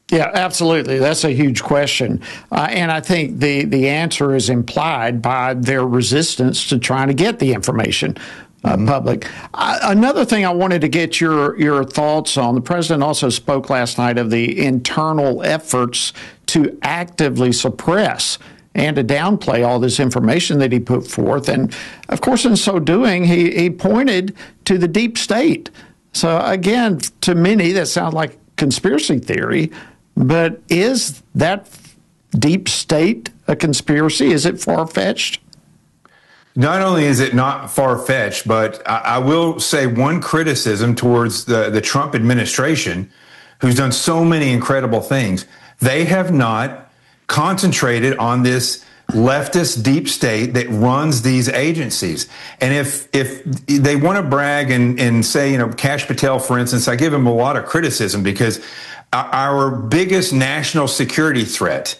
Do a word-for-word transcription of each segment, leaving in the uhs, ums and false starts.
Yeah, absolutely. That's a huge question. Uh, and I think the, the answer is implied by their resistance to trying to get the information uh, mm-hmm. public. Uh, another thing I wanted to get your, your thoughts on, the president also spoke last night of the internal efforts to actively suppress and to downplay all this information that he put forth. And, of course, in so doing, he, he pointed to the deep state. So, again, to many, that sounds like conspiracy theory. But is that deep state a conspiracy? Is it far-fetched? Not only is it not far-fetched, but I, I will say one criticism towards the, the Trump administration, who's done so many incredible things. They have not concentrated on this leftist deep state that runs these agencies. And if if they want to brag and, and say, you know, Kash Patel, for instance, I give him a lot of criticism because our biggest national security threat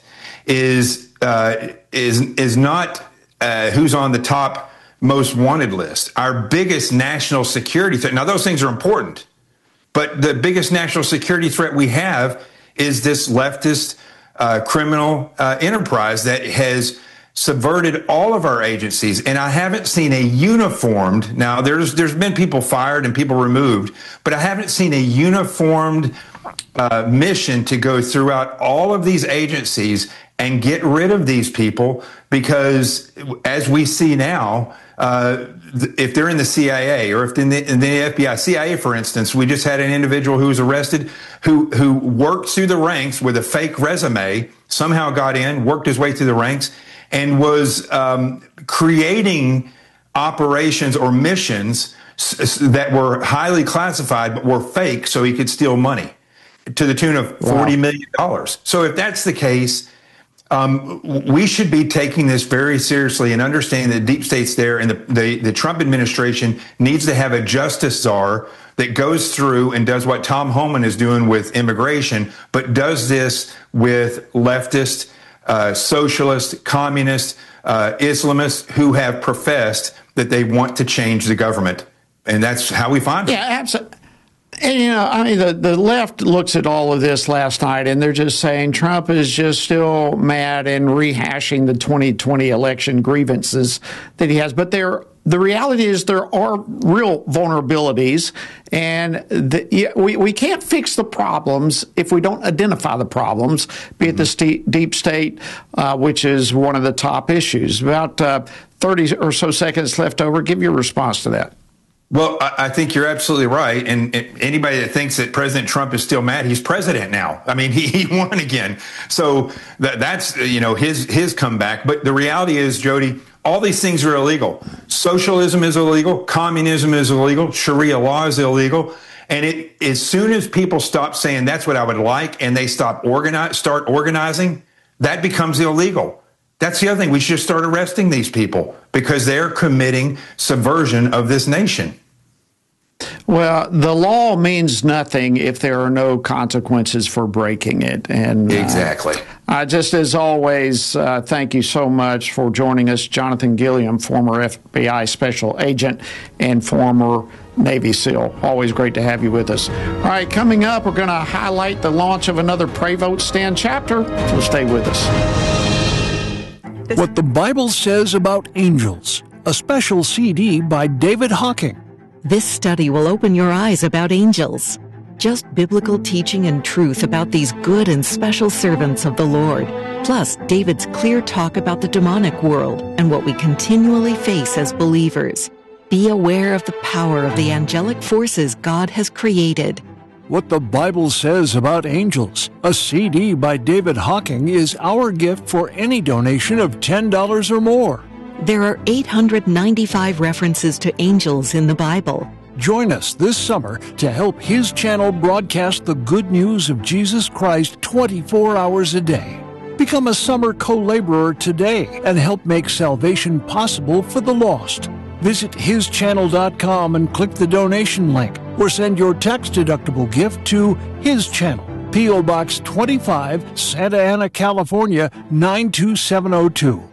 is uh, is is not uh, who's on the top most wanted list. Our biggest national security threat. Now, those things are important, but the biggest national security threat we have is this leftist uh, criminal uh, enterprise that has subverted all of our agencies. And I haven't seen a uniformed. Now, there's there's been people fired and people removed, but I haven't seen a uniformed Uh, mission to go throughout all of these agencies and get rid of these people, because as we see now, uh, th- if they're in the C I A or if they're in the, in the F B I, C I A, for instance, we just had an individual who was arrested who, who worked through the ranks with a fake resume, somehow got in, worked his way through the ranks, and was um, creating operations or missions s- that were highly classified but were fake so he could steal money to the tune of forty million dollars. So if that's the case, um, we should be taking this very seriously and understanding that deep state's there, and the, the, the Trump administration needs to have a justice czar that goes through and does what Tom Homan is doing with immigration, but does this with leftist, uh, socialist, communist, uh, Islamists who have professed that they want to change the government. And that's how we find it. Yeah, absolutely. And, you know, I mean, the, the left looks at all of this last night, and they're just saying Trump is just still mad and rehashing the twenty twenty election grievances that he has. But there, the reality is there are real vulnerabilities, and the, yeah, we, we can't fix the problems if we don't identify the problems, be it the st- deep state, uh, which is one of the top issues. About uh, thirty or so seconds left over. Give your response to that. Well, I think you're absolutely right. And anybody that thinks that President Trump is still mad, he's president now. I mean, he, he won again. So that, that's, you know, his his comeback. But the reality is, Jody, all these things are illegal. Socialism is illegal. Communism is illegal. Sharia law is illegal. And it, as soon as people stop saying that's what I would like and they stop organize, start organizing, that becomes illegal. That's the other thing. We should start arresting these people because they're committing subversion of this nation. Well, the law means nothing if there are no consequences for breaking it. And exactly. Uh, just as always, uh, thank you so much for joining us, Jonathan Gilliam, former F B I special agent and former Navy SEAL. Always great to have you with us. All right, coming up, we're going to highlight the launch of another Pray Vote Stand chapter, so stay with us. What the Bible Says About Angels, a special C D by David Hocking. This study will open your eyes about angels. Just biblical teaching and truth about these good and special servants of the Lord. Plus, David's clear talk about the demonic world and what we continually face as believers. Be aware of the power of the angelic forces God has created. What the Bible Says About Angels, a C D by David Hocking, is our gift for any donation of ten dollars or more. There are eight hundred ninety-five references to angels in the Bible. Join us this summer to help His channel broadcast the good news of Jesus Christ twenty-four hours a day. Become a summer co-laborer today and help make salvation possible for the lost. Visit his channel dot com and click the donation link, or send your tax-deductible gift to His Channel, P O Box twenty-five, Santa Ana, California, nine two seven oh two.